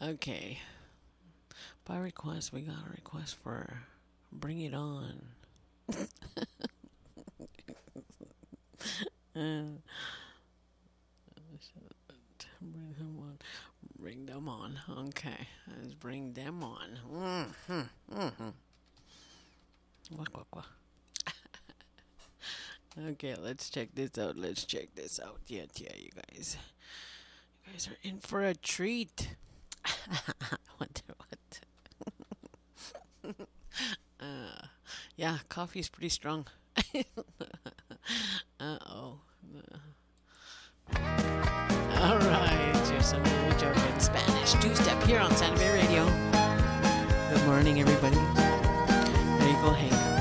Okay. By request, we got a request for Bring It On. Uh, bring them on. Bring them on. Okay. Let's bring them on. Quack, quack, quack. Okay, let's check this out. Yeah, you guys. You guys are in for a treat. What? Yeah, coffee's pretty strong. Uh-oh. All right, here's some new joke in Spanish. Two-step here on Santa Fe Radio. Good morning, everybody. There you go, Hank.